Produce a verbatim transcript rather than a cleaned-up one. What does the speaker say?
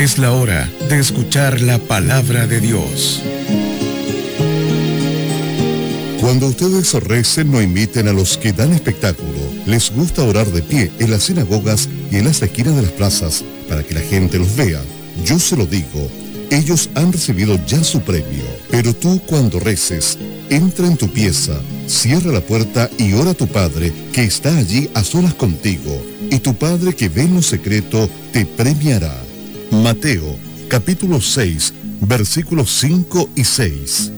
Es la hora de escuchar la palabra de Dios. Cuando ustedes recen, no imiten a los que dan espectáculo. Les gusta orar de pie en las sinagogas y en las esquinas de las plazas para que la gente los vea. Yo se lo digo, ellos han recibido ya su premio. Pero tú, cuando reces, entra en tu pieza, cierra la puerta y ora a tu Padre que está allí a solas contigo. Y tu Padre que ve en lo secreto te premiará. Mateo, capítulo seis, versículos cinco y seis.